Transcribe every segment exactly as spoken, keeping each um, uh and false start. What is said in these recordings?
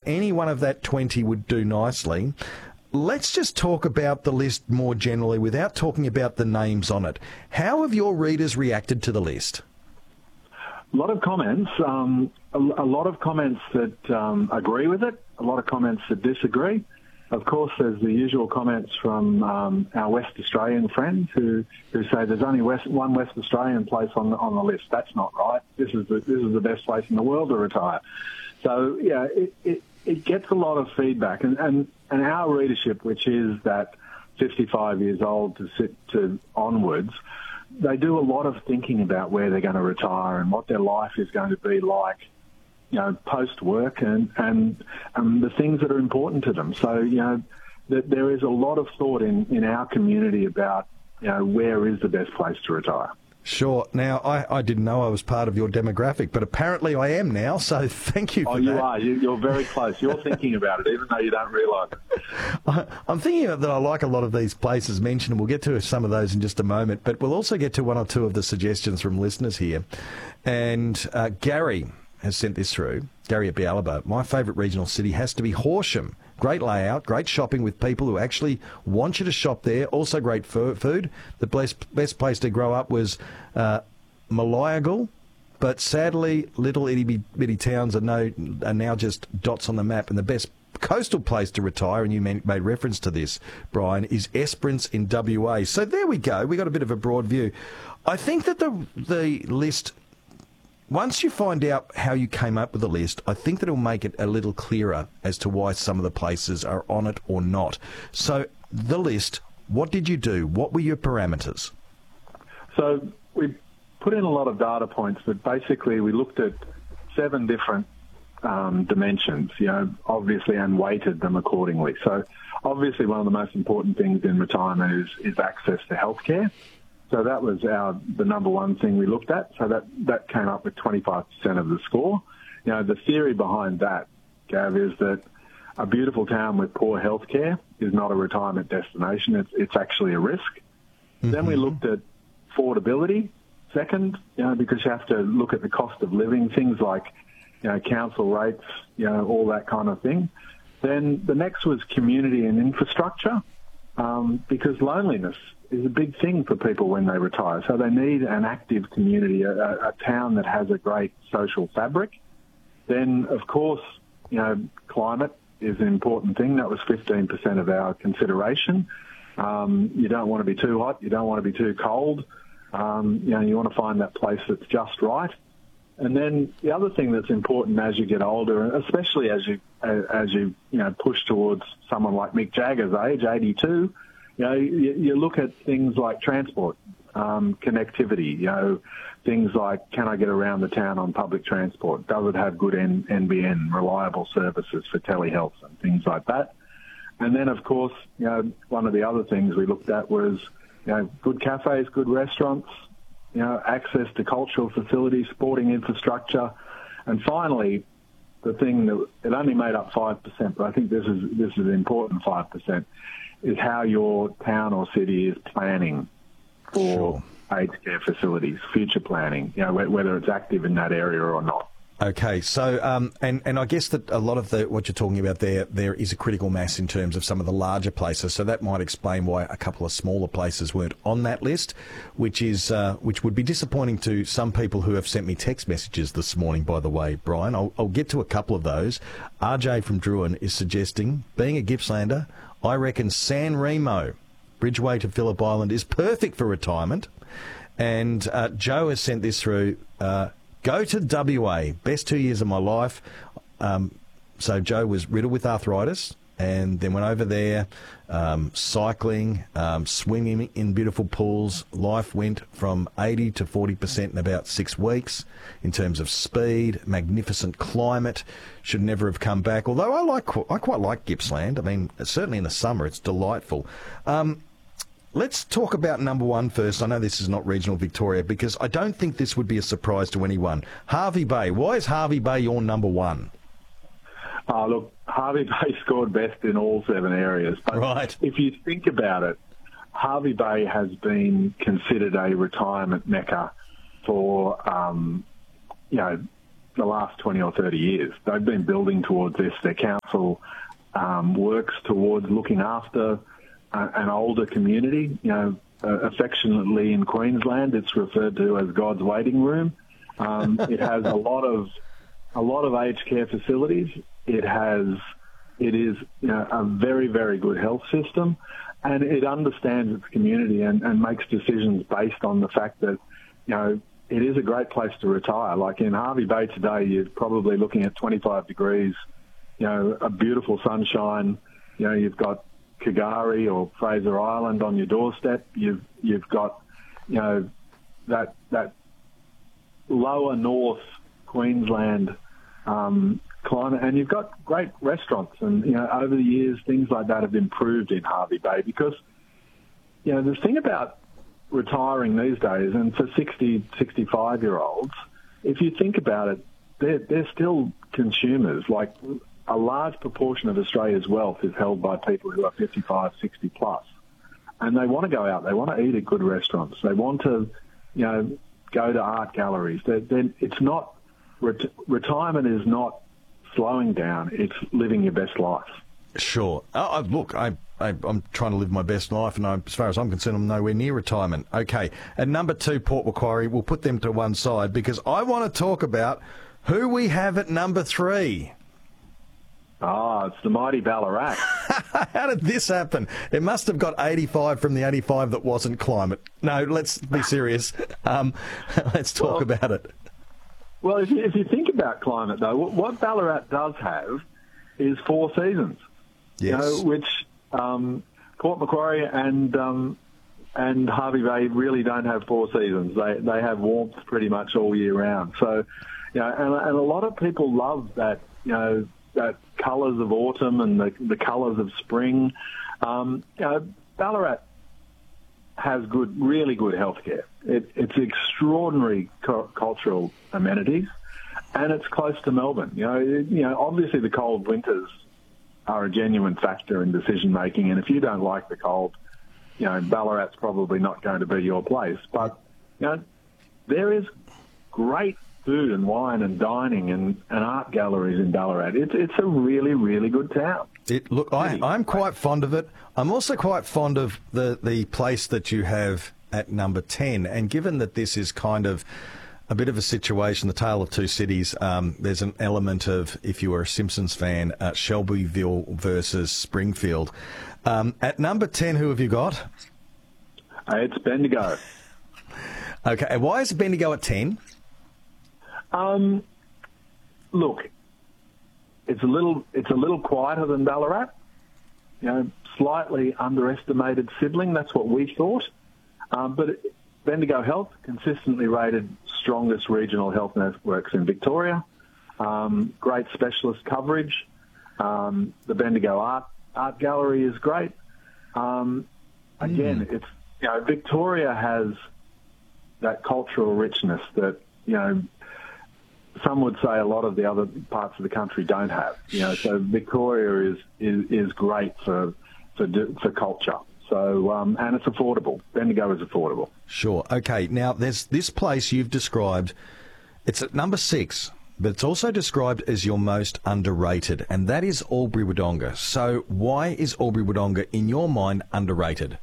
any one of that twenty would do nicely. Let's just talk about the list more generally without talking about the names on it. How have your readers reacted to the list? A lot of comments, um, a, a lot of comments that um, agree with it, a lot of comments that disagree. Of course, there's the usual comments from um, our West Australian friends who, who say there's only West, one West Australian place on the, on the list. That's not right. This is the, this is the best place in the world to retire. So, yeah, it, it, it gets a lot of feedback. And, and, and our readership, which is that fifty-five years old to sit to onwards, they do a lot of thinking about where they're going to retire and what their life is going to be like, you know, post-work and, and, and the things that are important to them. So, you know, that there is a lot of thought in, in our community about, you know, where is the best place to retire. Sure. Now, I, I didn't know I was part of your demographic, but apparently I am now, so thank you for oh, that. Oh, you are. You, you're very close. You're thinking about it, even though you don't realise it. I, I'm thinking that I like a lot of these places mentioned, and we'll get to some of those in just a moment, but we'll also get to one or two of the suggestions from listeners here. And uh, Gary has sent this through. Gary at Bialaba. My favourite regional city has to be Horsham. Great layout, great shopping with people who actually want you to shop there. Also great food. The best, best place to grow up was uh, Malayagal, but sadly, little itty bitty towns are, no, are now just dots on the map. And the best coastal place to retire, and you made reference to this, Brian, is Esperance in W A. So there we go. We got a bit of a broad view. I think that the the list. Once you find out how you came up with the list, I think that it'll make it a little clearer as to why some of the places are on it or not. So, the list, what did you do? What were your parameters? So, we put in a lot of data points, but basically we looked at seven different um, dimensions, you know, obviously, and weighted them accordingly. So, obviously, one of the most important things in retirement is, is access to healthcare. So that was our the number one thing we looked at. So that, that came up with twenty-five percent of the score. You know, the theory behind that, Gav, is that a beautiful town with poor health care is not a retirement destination. It's, it's actually a risk. Mm-hmm. Then we looked at affordability, second, you know, because you have to look at the cost of living, things like, you know, council rates, you know, all that kind of thing. Then the next was community and infrastructure, um, because loneliness is a big thing for people when they retire. So they need an active community, a, a town that has a great social fabric. Then, of course, you know, climate is an important thing. That was fifteen percent of our consideration. Um, you don't want to be too hot. You don't want to be too cold. Um, you know, you want to find that place that's just right. And then the other thing that's important as you get older, especially as you as you you know push towards someone like Mick Jagger's age, eighty-two, you know, you, you look at things like transport, um, connectivity. You know, things like, can I get around the town on public transport? Does it have good N B N, reliable services for telehealth and things like that? And then, of course, you know, one of the other things we looked at was, you know, good cafes, good restaurants, you know, access to cultural facilities, sporting infrastructure, and finally, the thing that it only made up five percent, but I think this is this is an important five percent, is how your town or city is planning for sure. aged care facilities, future planning, you know, whether it's active in that area or not. Okay, so um, and and I guess that a lot of the what you're talking about there there is a critical mass in terms of some of the larger places. So that might explain why a couple of smaller places weren't on that list, which is uh, which would be disappointing to some people who have sent me text messages this morning. By the way, Brian, I'll, I'll get to a couple of those. R J from Druin is suggesting, being a Gippslander, I reckon San Remo, Bridgeway to Phillip Island, is perfect for retirement. And uh, Joe has sent this through. Uh, Go to W A, best two years of my life. Um, so Joe was riddled with arthritis and then went over there, um, cycling, um, swimming in beautiful pools. Life went from eighty to forty percent in about six weeks in terms of speed, magnificent climate. Should never have come back, although I like I quite like Gippsland. I mean, certainly in the summer it's delightful. Um, Let's talk about number one first. I know this is not regional Victoria because I don't think this would be a surprise to anyone. Hervey Bay. Why is Hervey Bay your number one? Oh, look, Hervey Bay scored best in all seven areas. But right. If you think about it, Hervey Bay has been considered a retirement mecca for, um, you know, the last twenty or thirty years. They've been building towards this. Their council um, works towards looking after uh, an older community. You know, uh, affectionately in Queensland, it's referred to as God's waiting room. Um, it has a lot of a lot of aged care facilities. It has it is you know, a very very good health system, and it understands its community and, and makes decisions based on the fact that you know. It is a great place to retire. Like in Hervey Bay today, you're probably looking at twenty-five degrees, you know, a beautiful sunshine. You know, you've got Kagari or Fraser Island on your doorstep. You've you've got, you know, that that lower north Queensland um, climate, and you've got great restaurants. And you know, over the years, things like that have improved in Hervey Bay because, you know, the thing about retiring these days, and for sixty, sixty-five-year-olds, if you think about it, they're, they're still consumers. Like, a large proportion of Australia's wealth is held by people who are fifty-five, sixty plus. And they want to go out. They want to eat at good restaurants. They want to, you know, go to art galleries. They're, they're, it's not, ret- retirement is not slowing down. It's living your best life. Sure. Oh, look, I, I, I'm trying to live my best life, and I, as far as I'm concerned, I'm nowhere near retirement. Okay. And number two, Port Macquarie, we'll put them to one side because I want to talk about who we have at number three. Ah, oh, it's the mighty Ballarat. How did this happen? It must have got eighty-five from the eighty-five that wasn't climate. No, let's be serious. Um, let's talk well, about it. Well, if you, if you think about climate, though, what, what Ballarat does have is four seasons. Yes. You know, which um, Port Macquarie and um, and Hervey Bay really don't have four seasons. They they have warmth pretty much all year round. So, you know, and, and a lot of people love that. You know, that colours of autumn and the the colours of spring. Um, you know, Ballarat has good, really good healthcare. It, it's extraordinary cu- cultural amenities, and it's close to Melbourne. You know, it, you know, obviously the cold winters are a genuine factor in decision making, and if you don't like the cold, you know, Ballarat's probably not going to be your place. But you know, there is great food and wine and dining and, and art galleries in Ballarat. It's it's a really really good town. It, look, I, I'm quite fond of it. I'm also quite fond of the the place that you have at number ten. And given that this is kind of a bit of a situation, the tale of two cities, um, there's an element of, if you were a Simpsons fan, uh, Shelbyville versus Springfield. Um, at number ten, who have you got? Uh, it's Bendigo. Okay, and why is Bendigo at ten? Um, look, it's a little it's a little quieter than Ballarat. You know, slightly underestimated sibling. That's what we thought. Um, but it, Bendigo Health consistently rated strongest regional health networks in Victoria. Um, great specialist coverage. Um, the Bendigo Art Art Gallery is great. Um, again, mm. it's you know Victoria has that cultural richness that you know some would say a lot of the other parts of the country don't have. You know, so Victoria is is, is great for for for culture. So, um, and it's affordable. Bendigo is affordable. Sure. Okay. Now, there's this place you've described. It's at number six, but it's also described as your most underrated, and that is Albury-Wodonga. So why is Albury-Wodonga, in your mind, underrated?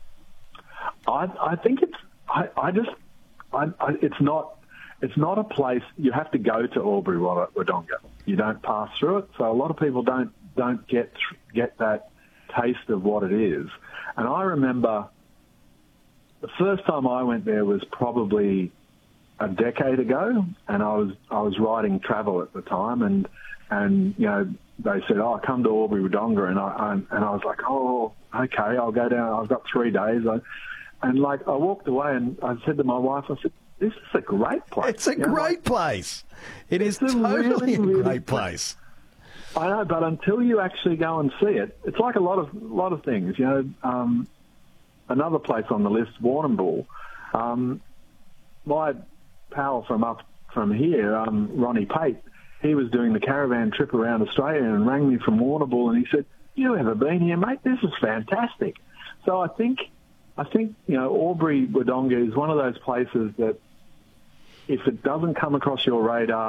I, I think it's, I, I just, I, I, it's not, it's not a place, you have to go to Albury-Wodonga. You don't pass through it. So a lot of people don't, don't get, get that taste of what it is. And I remember the first time I went there was probably a decade ago, and I was I was writing travel at the time, and and you know they said, "Oh, come to Albury-Wodonga," and I, I and I was like, "Oh, okay, I'll go down. I've got three days," I, and like I walked away, and I said to my wife, I said, "This is a great place. It's a you know, great like, place. It is it's totally really, a really great place." I know, but until you actually go and see it, it's like a lot of a lot of things. You know, um, another place on the list, Warrnambool. Um, my pal from up from here, um, Ronnie Pate, he was doing the caravan trip around Australia and rang me from Warrnambool, and he said, "You ever been here, mate? This is fantastic." So I think, I think you know, Albury-Wodonga is one of those places that, if it doesn't come across your radar,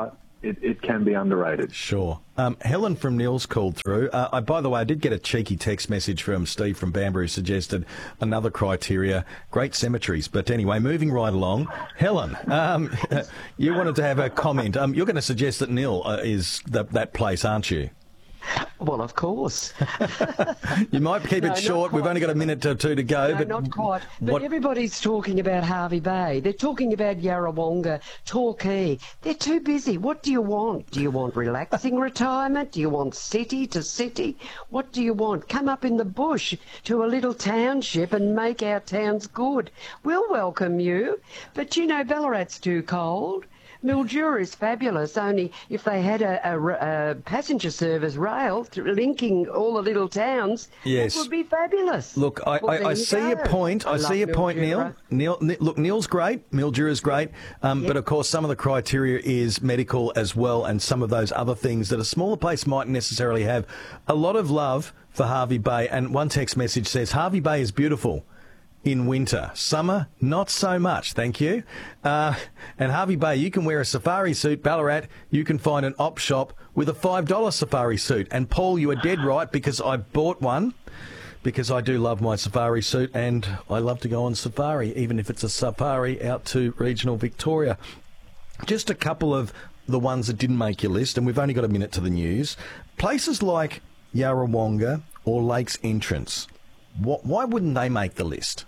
it, it can be underrated. Sure. Um, Helen from Nils called through. Uh, I, by the way, I did get a cheeky text message from Steve from Bamboo who suggested another criteria, great cemeteries. But anyway, moving right along. Helen, um, you wanted to have a comment. Um, you're going to suggest that Nil uh, is the, that place, aren't you? Well, of course. You might keep no, it short. We've only got a minute or two to go. No, but not quite. But what... everybody's talking about Hervey Bay. They're talking about Yarrawonga, Torquay. They're too busy. What do you want? Do you want relaxing retirement? Do you want city to city? What do you want? Come up in the bush to a little township and make our towns good. We'll welcome you. But, you know, Ballarat's too cold. Mildura is fabulous, only if they had a, a, a passenger service rail through, linking all the little towns, yes. it would be fabulous. Look, I, well, I, I see go. your point. I, I see your Mildura. point, Neil. Neil. Look, Neil's great. Mildura's great. Um, yep. But, of course, some of the criteria is medical as well, and some of those other things that a smaller place mightn't necessarily have. A lot of love for Hervey Bay, and one text message says, Hervey Bay is beautiful in winter. Summer, not so much, thank you. Uh, and Hervey Bay, you can wear a safari suit. Ballarat, you can find an op shop with a five dollar safari suit. And Paul, you are dead right, because I bought one, because I do love my safari suit, and I love to go on safari, even if it's a safari out to regional Victoria. Just a couple of the ones that didn't make your list, and we've only got a minute to the news. Places like Yarrawonga or Lakes Entrance, what, why wouldn't they make the list?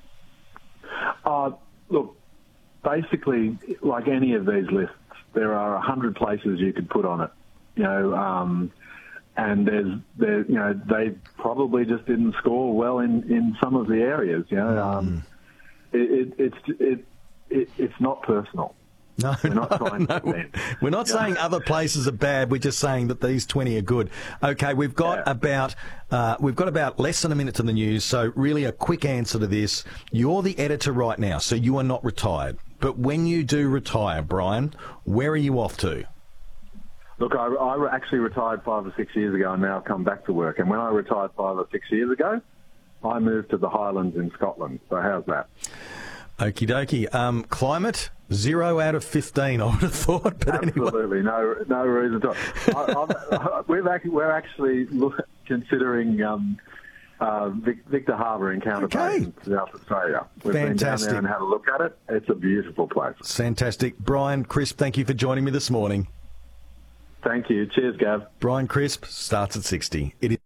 Uh, look, basically, like any of these lists, there are a hundred places you could put on it. You know, um, and there's, there, you know, they probably just didn't score well in, in some of the areas. You know, um, mm. it, it, it's it, it it's not personal. No, we're not no, trying no. to We're not yeah. saying other places are bad. We're just saying that these twenty are good. Okay, we've got yeah. about uh, we've got about less than a minute to the news. So really, a quick answer to this: you're the editor right now, so you are not retired. But when you do retire, Brian, where are you off to? Look, I, I actually retired five or six years ago, and now I've come back to work. And when I retired five or six years ago, I moved to the Highlands in Scotland. So how's that? Okie dokie. Um, climate, zero out of fifteen, I would have thought. But Absolutely, anyway. no no reason to. I, I, we've actually, we're actually look, considering um, uh, Vic, Victor Harbour in Counterpoint in South Australia. We've Fantastic. been down there and had a look at it. It's a beautiful place. Fantastic. Brian Crisp, thank you for joining me this morning. Thank you. Cheers, Gav. Brian Crisp starts at sixty. It is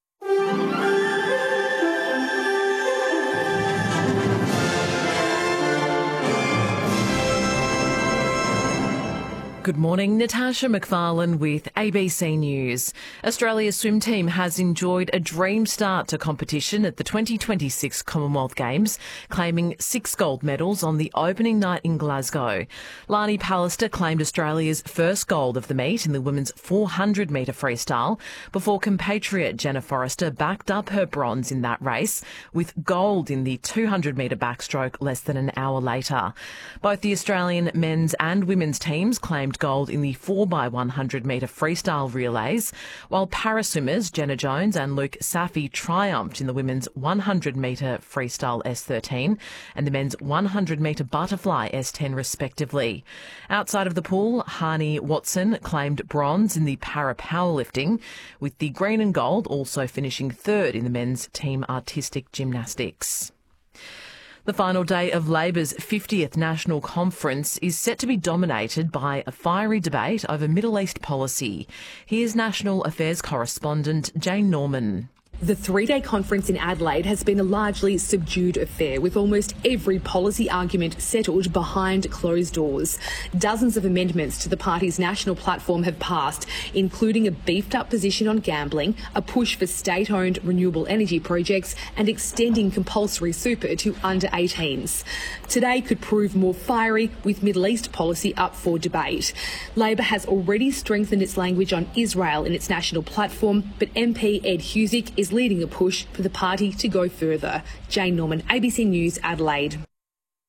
Good morning, Natasha McFarlane with A B C News. Australia's swim team has enjoyed a dream start to competition at the twenty twenty-six Commonwealth Games, claiming six gold medals on the opening night in Glasgow. Lani Pallister claimed Australia's first gold of the meet in the women's four hundred metre freestyle before compatriot Jenna Forrester backed up her bronze in that race with gold in the two hundred metre backstroke less than an hour later. Both the Australian men's and women's teams claimed gold in the four by one hundred metre freestyle relays, while paraswimmers Jenna Jones and Luke Safi triumphed in the women's one hundred metre freestyle S thirteen and the men's one hundred metre butterfly S ten respectively. Outside of the pool, Hani Watson claimed bronze in the para powerlifting, with the green and gold also finishing third in the men's team artistic gymnastics. The final day of Labor's fiftieth National Conference is set to be dominated by a fiery debate over Middle East policy. Here's National Affairs correspondent Jane Norman. The three-day conference in Adelaide has been a largely subdued affair, with almost every policy argument settled behind closed doors. Dozens of amendments to the party's national platform have passed, including a beefed-up position on gambling, a push for state-owned renewable energy projects and extending compulsory super to under eighteens. Today could prove more fiery, with Middle East policy up for debate. Labor has already strengthened its language on Israel in its national platform, but M P Ed Husic is leading a push for the party to go further. Jane Norman, A B C News, Adelaide.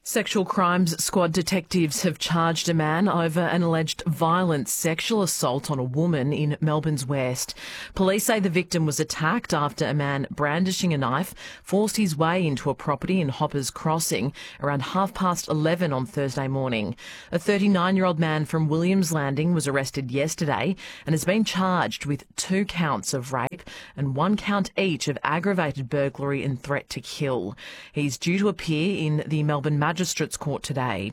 Sexual Crimes Squad detectives have charged a man over an alleged violent sexual assault on a woman in Melbourne's West. Police say the victim was attacked after a man brandishing a knife forced his way into a property in Hoppers Crossing around half past eleven on Thursday morning. A thirty-nine-year-old man from Williams Landing was arrested yesterday and has been charged with two counts of rape and one count each of aggravated burglary and threat to kill. He's due to appear in the Melbourne Magistrates Court today.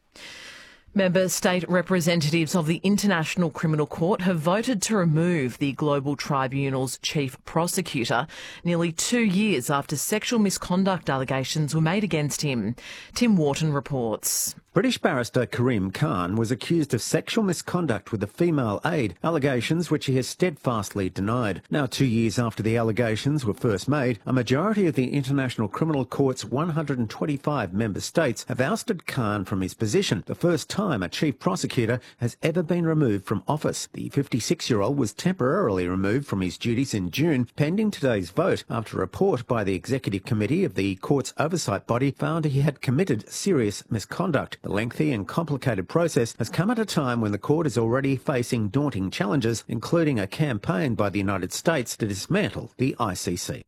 Member state representatives of the International Criminal Court have voted to remove the Global Tribunal's chief prosecutor nearly two years after sexual misconduct allegations were made against him. Tim Wharton reports. British barrister Karim Khan was accused of sexual misconduct with a female aide, allegations which he has steadfastly denied. Now, two years after the allegations were first made, a majority of the International Criminal Court's one hundred twenty-five member states have ousted Khan from his position, the first time a chief prosecutor has ever been removed from office. The fifty-six-year-old was temporarily removed from his duties in June, pending today's vote, after a report by the Executive Committee of the Court's oversight body found he had committed serious misconduct. The lengthy and complicated process has come at a time when the court is already facing daunting challenges, including a campaign by the United States to dismantle the I C C.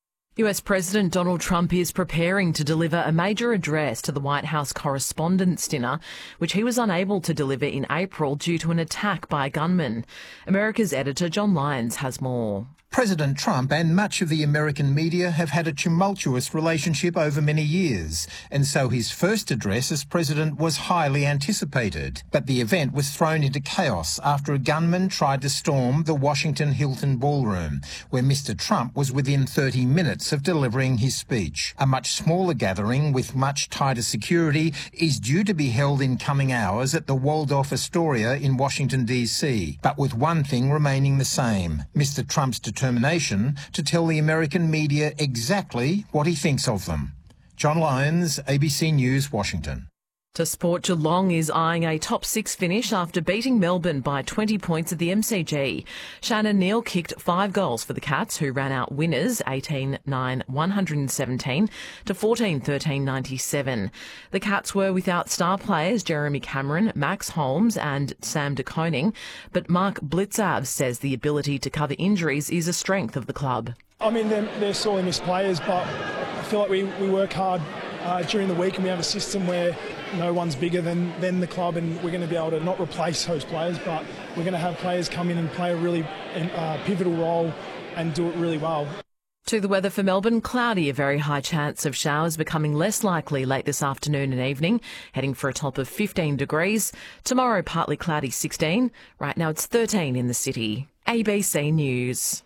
U S President Donald Trump is preparing to deliver a major address to the White House Correspondents' Dinner, which he was unable to deliver in April due to an attack by a gunman. America's editor John Lyons has more. President Trump and much of the American media have had a tumultuous relationship over many years, and so his first address as president was highly anticipated. But the event was thrown into chaos after a gunman tried to storm the Washington Hilton Ballroom, where Mister Trump was within thirty minutes of delivering his speech. A much smaller gathering with much tighter security is due to be held in coming hours at the Waldorf Astoria in Washington, D C, but with one thing remaining the same: Mister Trump's determination to tell the American media exactly what he thinks of them. John Lyons, A B C News, Washington. To sport, Geelong is eyeing a top six finish after beating Melbourne by twenty points at the M C G. Shannon Neal kicked five goals for the Cats, who ran out winners eighteen nine one hundred seventeen to fourteen thirteen ninety-seven. The Cats were without star players Jeremy Cameron, Max Holmes and Sam De Koning, but Mark Blitzav says the ability to cover injuries is a strength of the club. I mean, they're, they're sorely missed players, but I feel like we, we work hard uh, during the week, and we have a system where no one's bigger than, than the club, and we're going to be able to not replace those players, but we're going to have players come in and play a really uh, pivotal role and do it really well. To the weather for Melbourne, cloudy, a very high chance of showers becoming less likely late this afternoon and evening, heading for a top of fifteen degrees. Tomorrow, partly cloudy, sixteen. Right now it's thirteen in the city. A B C News.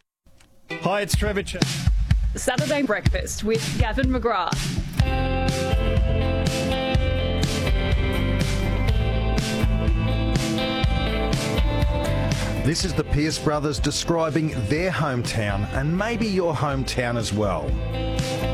Hi, it's Trevor Ch- Saturday Breakfast with Gavin McGrath. This is the Pierce brothers describing their hometown and maybe your hometown as well.